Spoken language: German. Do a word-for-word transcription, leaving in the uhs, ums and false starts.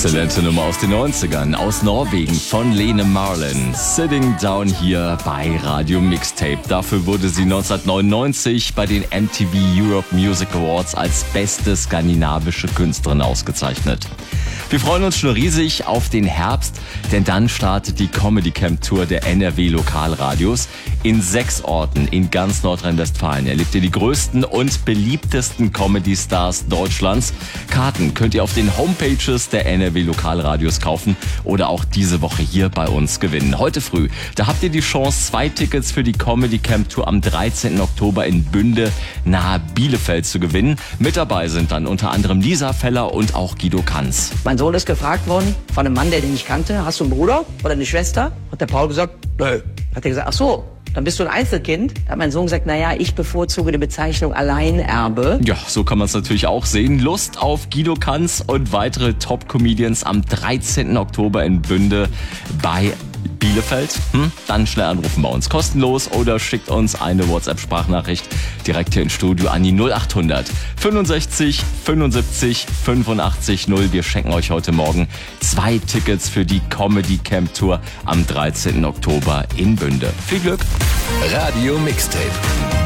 Exzellente Nummer aus den neunzigern, aus Norwegen von Lene Marlin. Sitting Down hier bei Radio Mixtape. Dafür wurde sie neunzehnhundertneunundneunzig bei den M T V Europe Music Awards als beste skandinavische Künstlerin ausgezeichnet. Wir freuen uns schon riesig auf den Herbst, denn dann startet die Comedy Camp Tour der N R W Lokalradios. In sechs Orten in ganz Nordrhein-Westfalen erlebt ihr die größten und beliebtesten Comedy-Stars Deutschlands. Karten könnt ihr auf den Homepages der N R W Lokalradios kaufen oder auch diese Woche hier bei uns gewinnen. Heute früh, da habt ihr die Chance, zwei Tickets für die Comedy Camp Tour am dreizehnten Oktober in Bünde nahe Bielefeld zu gewinnen. Mit dabei sind dann unter anderem Lisa Feller und auch Guido Kanz. Mein Sohn ist gefragt worden von einem Mann, der den nicht kannte, hast du einen Bruder oder eine Schwester? Hat der Paul gesagt, nö. Hat er gesagt, ach so, dann bist du ein Einzelkind. Da hat mein Sohn gesagt, naja, ich bevorzuge die Bezeichnung Alleinerbe. Ja, so kann man es natürlich auch sehen. Lust auf Guido Kanz und weitere Top-Comedians am dreizehnten Oktober in Bünde bei Bielefeld? Hm? Dann schnell anrufen bei uns. Kostenlos oder schickt uns eine WhatsApp-Sprachnachricht direkt hier ins Studio an die null achthundert fünfundsechzig fünfundsiebzig fünfundachtzig null. Wir schenken euch heute Morgen zwei Tickets für die Comedy Camp Tour am dreizehnten Oktober in Bünde. Viel Glück! Radio Mixtape.